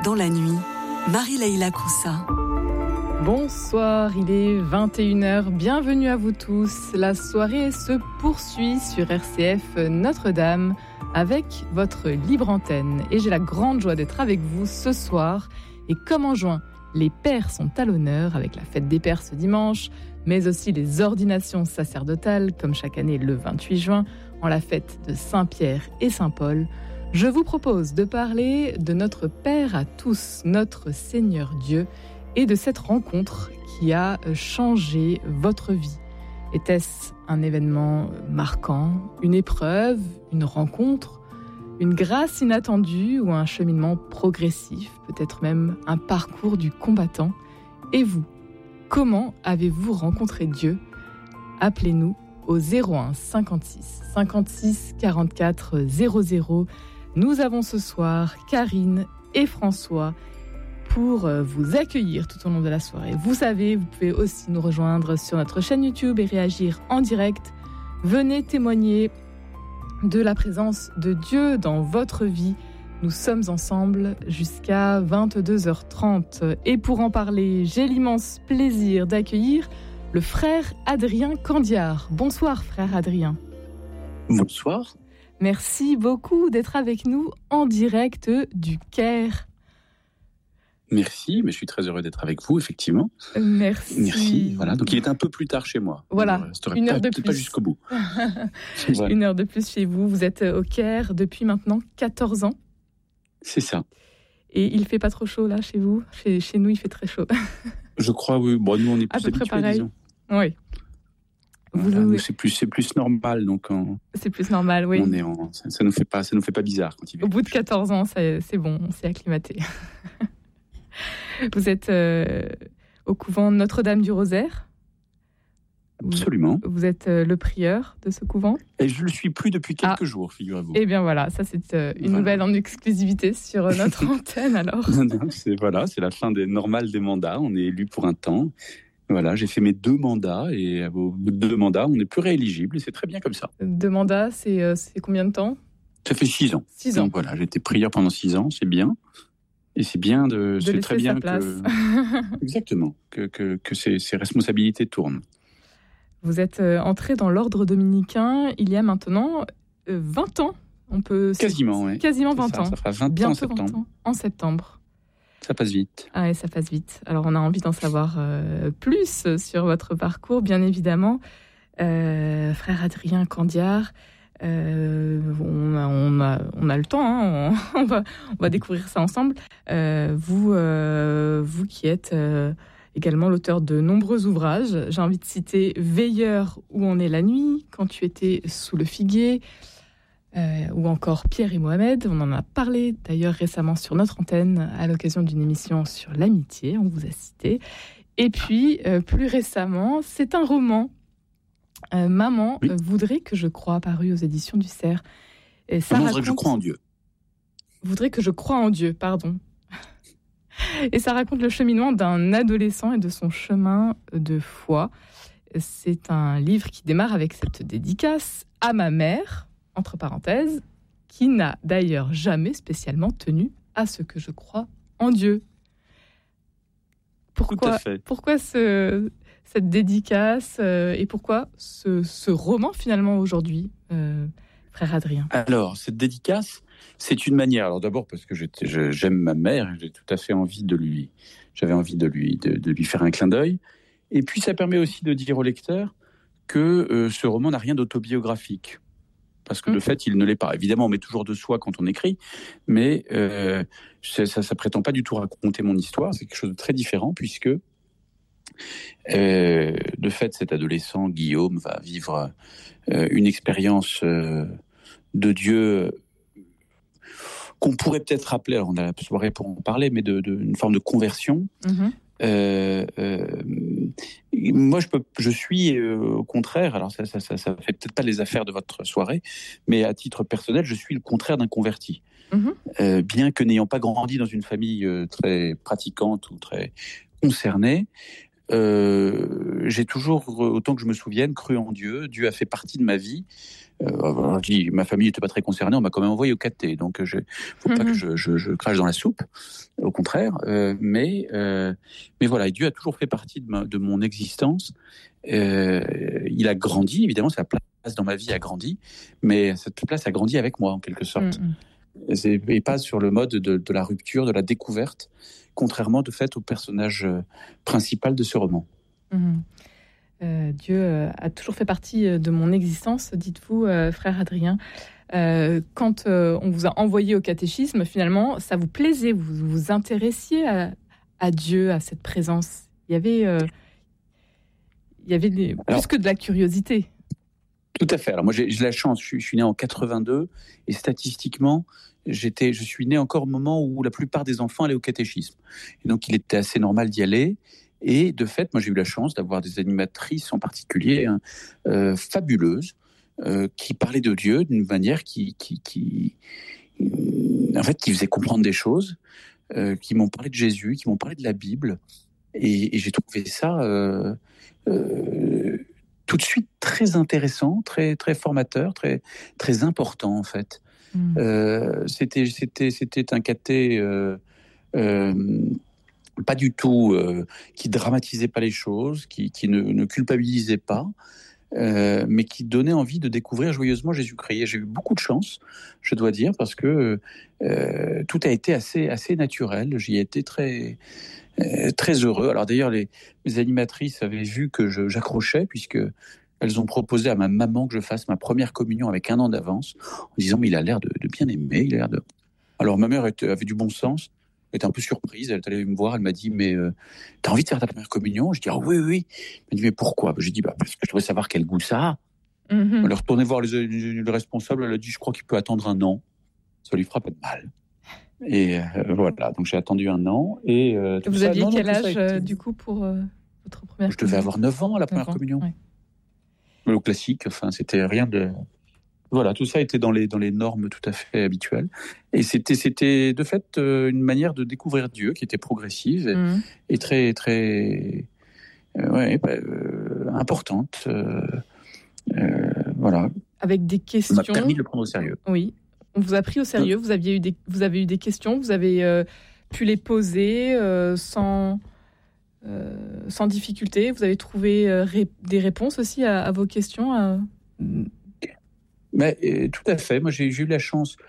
dans la nuit, Marie-Leila Coussa. Bonsoir, il est 21h, bienvenue à vous tous. La soirée se poursuit sur RCF Notre-Dame avec votre libre antenne. Et j'ai la grande joie d'être avec vous ce soir. Et comme en juin, les pères sont à l'honneur avec la fête des pères ce dimanche, mais aussi les ordinations sacerdotales, comme chaque année le 28 juin, en la fête de Saint-Pierre et Saint-Paul. Je vous propose de parler de notre Père à tous, notre Seigneur Dieu, et de cette rencontre qui a changé votre vie. Était-ce un événement marquant, une épreuve, une rencontre, une grâce inattendue ou un cheminement progressif, peut-être même un parcours du combattant? Et vous, comment avez-vous rencontré Dieu? Appelez-nous au 01 56 56 44 00. Nous avons ce soir Karine et François pour vous accueillir tout au long de la soirée. Vous savez, vous pouvez aussi nous rejoindre sur notre chaîne YouTube et réagir en direct. Venez témoigner de la présence de Dieu dans votre vie. Nous sommes ensemble jusqu'à 22h30. Et pour en parler, j'ai l'immense plaisir d'accueillir le frère Adrien Candiard. Bonsoir frère Adrien. Bonsoir. Merci beaucoup d'être avec nous en direct du Caire. Merci, mais je suis très heureux d'être avec vous, effectivement. Merci. Voilà, donc il est un peu plus tard chez moi. Voilà, une heure de plus. Pas jusqu'au bout. Voilà. Une heure de plus chez vous. Vous êtes au Caire depuis maintenant 14 ans. C'est ça. Et il fait pas trop chaud là chez vous? Chez nous, il fait très chaud. Je crois, oui. Bon, nous, on est plus habitués, pareil. disons. Oui. Voilà, nous, c'est plus normal, donc. C'est plus normal, oui. Ça nous fait pas bizarre quand il fait. Au bout de 14 ans, c'est bon, on s'est acclimaté. Vous êtes au couvent Notre-Dame du Rosaire? Absolument. Vous êtes le prieur de ce couvent? Et je ne le suis plus depuis quelques jours, figurez-vous. Eh bien voilà, ça c'est une nouvelle en exclusivité sur notre antenne alors. Non, c'est la fin normale des mandats, on est élu pour un temps. Voilà, j'ai fait mes 2 mandats et au bout de 2 mandats, on n'est plus rééligible et c'est très bien comme ça. 2 mandats, c'est combien de temps? Ça fait 6 ans. 6 ans. Donc voilà, j'ai été prieur pendant 6 ans, c'est bien. Et c'est bien c'est très bien exactement, que ces responsabilités tournent. Vous êtes entré dans l'ordre dominicain il y a maintenant 20 ans. Quasiment, oui. Quasiment 20 ans. Ça fera 20 bientôt ans en septembre. 20 ans en septembre. Ça passe vite. Ah ouais, ça passe vite. Alors on a envie d'en savoir plus sur votre parcours, bien évidemment. Frère Adrien Candiard, on a le temps, hein, on va découvrir ça ensemble. Vous qui êtes également l'auteur de nombreux ouvrages, j'ai envie de citer Veilleur où on est la nuit, Quand tu étais sous le figuier, ou encore Pierre et Mohamed. On en a parlé d'ailleurs récemment sur notre antenne à l'occasion d'une émission sur l'amitié, on vous a cité. Et puis plus récemment, c'est un roman. Maman voudrait que je croie, paru aux éditions du Cerf. Et ça Maman voudrait que je croie en Dieu. Voudrait que je croie en Dieu, pardon. Et ça raconte le cheminement d'un adolescent et de son chemin de foi. C'est un livre qui démarre avec cette dédicace à ma mère, entre parenthèses, qui n'a d'ailleurs jamais spécialement tenu à ce que je crois en Dieu. Pourquoi cette dédicace et pourquoi ce roman finalement aujourd'hui, frère Adrien? Alors, cette dédicace, c'est une manière. Alors d'abord parce que j'aime ma mère, et j'ai tout à fait envie de lui faire un clin d'œil. Et puis ça permet aussi de dire au lecteur que ce roman n'a rien d'autobiographique. Parce que de fait, il ne l'est pas. Évidemment, on met toujours de soi quand on écrit, mais ça prétend pas du tout raconter mon histoire. C'est quelque chose de très différent, puisque de fait, cet adolescent, Guillaume, va vivre une expérience de Dieu qu'on pourrait peut-être appeler, alors on a la soirée pour en parler, mais une forme de conversion. Moi, je suis au contraire, alors ça fait peut-être pas les affaires de votre soirée, mais à titre personnel, je suis le contraire d'un converti. Bien que n'ayant pas grandi dans une famille très pratiquante ou très concernée, j'ai toujours, autant que je me souvienne, cru en Dieu. Dieu a fait partie de ma vie. Je dis, ma famille n'était pas très concernée, on m'a quand même envoyé au caté, donc faut pas que je crache dans la soupe, au contraire. Mais voilà, et Dieu a toujours fait partie de mon existence. Il a grandi, évidemment, sa place dans ma vie a grandi, mais cette place a grandi avec moi en quelque sorte. Et pas sur le mode de la rupture, de la découverte, contrairement de fait au personnage principal de ce roman. Dieu a toujours fait partie de mon existence, dites-vous, frère Adrien. Quand on vous a envoyé au catéchisme, finalement, ça vous plaisait, vous vous intéressiez à Dieu, à cette présence. Il y avait plus que de la curiosité. Tout à fait. Alors moi, j'ai la chance, je suis né en 82, et statistiquement, je suis né encore au moment où la plupart des enfants allaient au catéchisme. Et donc, il était assez normal d'y aller. Et de fait, moi, j'ai eu la chance d'avoir des animatrices en particulier fabuleuses, qui parlaient de Dieu d'une manière qui faisait comprendre des choses, qui m'ont parlé de Jésus, qui m'ont parlé de la Bible. Et j'ai trouvé ça tout de suite très intéressant, très, très formateur, très, très important en fait. C'était un caté pas du tout qui dramatisait pas les choses, qui ne culpabilisait pas, mais qui donnait envie de découvrir joyeusement Jésus-Christ. Et j'ai eu beaucoup de chance, je dois dire, parce que tout a été assez naturel. J'y ai été très heureux. Alors d'ailleurs, les animatrices avaient vu que j'accrochais, puisque elles ont proposé à ma maman que je fasse ma première communion avec 1 an d'avance, en disant mais il a l'air de bien aimer. Alors ma mère avait du bon sens. Elle était un peu surprise, elle est allée me voir, elle m'a dit mais t'as envie de faire ta première communion? Je dis oui. Elle m'a dit mais pourquoi? J'ai dit parce que je voudrais savoir quel goût ça a. Elle est retournée voir le responsable, elle a dit je crois qu'il peut attendre 1 an, ça lui fera pas de mal. Et voilà, donc j'ai attendu 1 an. Et vous aviez quel âge du coup pour votre première communion? Je devais avoir 9 ans à la première communion. Ouais. Le classique, enfin c'était rien de... Voilà, tout ça était dans les normes tout à fait habituelles. Et c'était de fait une manière de découvrir Dieu qui était progressive et très, très importante. Voilà. Avec des questions. Ça m'a permis de le prendre au sérieux. Oui, on vous a pris au sérieux. Vous avez eu des questions, vous avez pu les poser sans difficulté. Vous avez trouvé des réponses aussi à vos questions. Mais tout à fait. Moi, j'ai eu la chance